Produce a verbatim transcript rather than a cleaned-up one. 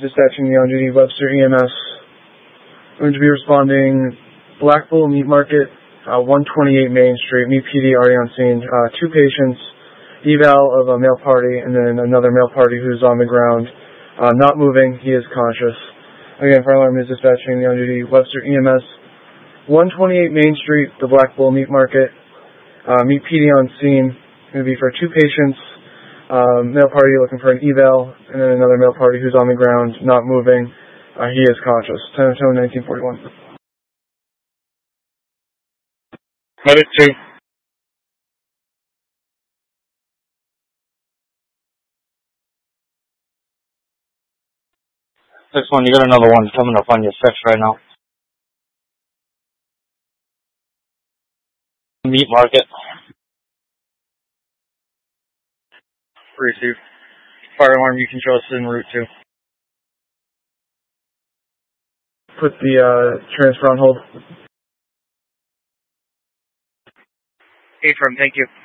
dispatching the on-duty Webster E M S. I'm going to be responding Black Bull Meat Market, uh, one twenty-eight Main Street, Meat P D already on scene. Uh, two patients, eval of a male party, and then another male party who's on the ground, uh, not moving. He is conscious. Again, fire alarm is dispatching the on-duty Webster E M S, one twenty-eight Main Street, the Black Bull Meat Market. Uh, Meat P D on scene. Going to be for two patients. Um, male party looking for an eval, and then another male party who's on the ground, not moving. Uh, he is conscious. San Antonio, nineteen forty-one. Medic two. This one, you got another one coming up on your six right now. Meat Market. Receive. Fire alarm, you can show us en route two. Put the uh, transfer on hold. Affirm, thank you.